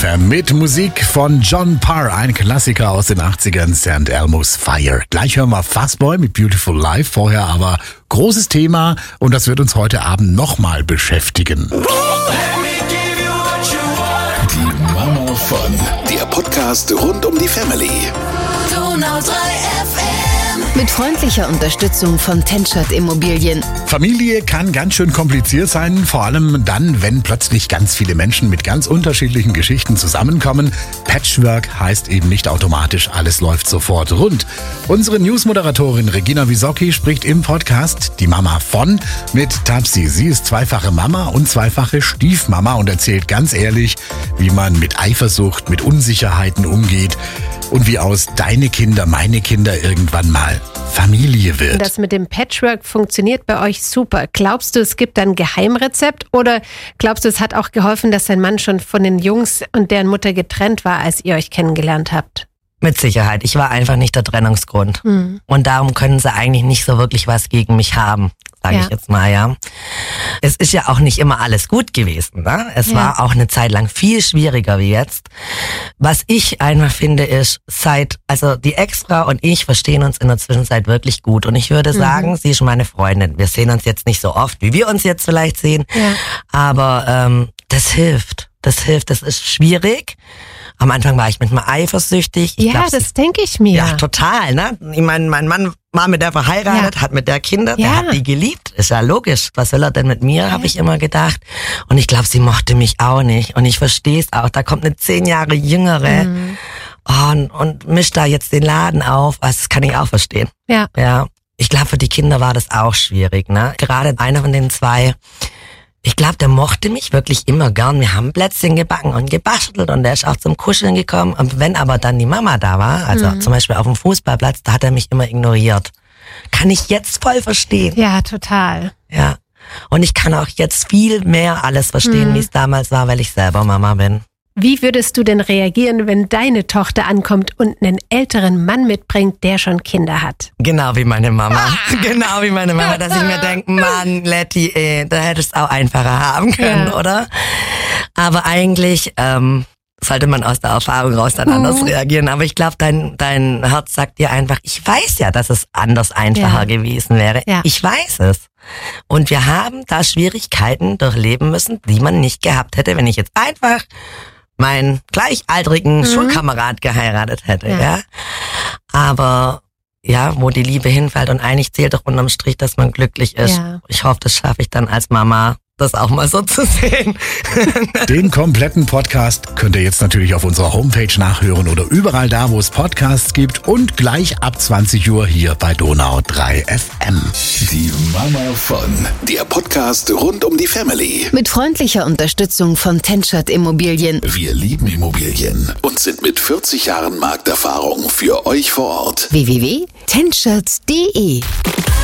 FM mit Musik von John Parr, ein Klassiker aus den 80ern, St. Elmo's Fire. Gleich hören wir Fuzzboy mit Beautiful Life, vorher aber großes Thema und das wird uns heute Abend nochmal beschäftigen. Die Mama von, der Podcast rund um die Family. Donau 3 FM. Mit freundlicher Unterstützung von Tenschert Immobilien. Familie kann ganz schön kompliziert sein, vor allem dann, wenn plötzlich ganz viele Menschen mit ganz unterschiedlichen Geschichten zusammenkommen. Patchwork heißt eben nicht automatisch, alles läuft sofort rund. Unsere Newsmoderatorin Regina Wisocki spricht im Podcast Die Mama von mit Tapsi. Sie ist zweifache Mama und zweifache Stiefmama und erzählt ganz ehrlich, wie man mit Eifersucht, mit Unsicherheiten umgeht und wie aus deine Kinder, meine Kinder irgendwann mal Familie wird. Das mit dem Patchwork funktioniert bei euch super. Glaubst du, es gibt ein Geheimrezept oder glaubst du, es hat auch geholfen, dass dein Mann schon von den Jungs und deren Mutter getrennt war, als ihr euch kennengelernt habt? Mit Sicherheit. Ich war einfach nicht der Trennungsgrund. Mhm. Und darum können sie eigentlich nicht so wirklich was gegen mich haben, sage ich jetzt mal, ja. Es ist ja auch nicht immer alles gut gewesen, ne? Es war auch eine Zeit lang viel schwieriger wie jetzt. Was ich einfach finde ist, also die Ex-Frau und ich verstehen uns in der Zwischenzeit wirklich gut. Und ich würde sagen, sie ist meine Freundin. Wir sehen uns jetzt nicht so oft, wie wir uns jetzt vielleicht sehen. Ja. Aber das hilft. Das ist schwierig. Am Anfang war ich manchmal eifersüchtig. Das denke ich mir. Ja, total, ne? Ich meine, mein Mann war mit der verheiratet, hat mit der Kinder, der hat die geliebt. Ist ja logisch. Was will er denn mit mir, habe ich immer gedacht. Und ich glaube, sie mochte mich auch nicht. Und ich verstehe es auch. Da kommt eine 10 Jahre jüngere und mischt da jetzt den Laden auf. Das kann ich auch verstehen. Ja. Ich glaube, für die Kinder war das auch schwierig, ne? Gerade einer von den zwei, ich glaube, der mochte mich wirklich immer gern. Wir haben Plätzchen gebacken und gebastelt und der ist auch zum Kuscheln gekommen. Und wenn aber dann die Mama da war, also zum Beispiel auf dem Fußballplatz, da hat er mich immer ignoriert. Kann ich jetzt voll verstehen. Ja, total. Ja. Und ich kann auch jetzt viel mehr alles verstehen, wie es damals war, weil ich selber Mama bin. Wie würdest du denn reagieren, wenn deine Tochter ankommt und einen älteren Mann mitbringt, der schon Kinder hat? Genau wie meine Mama. Genau wie meine Mama, dass ich mir denke, Mann, Letty, da hättest du es auch einfacher haben können, oder? Aber eigentlich sollte man aus der Erfahrung raus dann anders reagieren. Aber ich glaube, dein Herz sagt dir einfach, ich weiß ja, dass es anders einfacher gewesen wäre. Ja. Ich weiß es. Und wir haben da Schwierigkeiten durchleben müssen, die man nicht gehabt hätte, wenn ich jetzt einfach meinen gleichaltrigen Schulkamerad geheiratet hätte, ja. Aber wo die Liebe hinfällt und eigentlich zählt doch unterm Strich, dass man glücklich ist. Ja. Ich hoffe, das schaffe ich dann als Mama, das auch mal so zu sehen. Den kompletten Podcast könnt ihr jetzt natürlich auf unserer Homepage nachhören oder überall da, wo es Podcasts gibt und gleich ab 20 Uhr hier bei Donau 3 FM. Die Mama von, der Podcast rund um die Family. Mit freundlicher Unterstützung von Tenschert Immobilien. Wir lieben Immobilien und sind mit 40 Jahren Markterfahrung für euch vor Ort. www.tenschert.de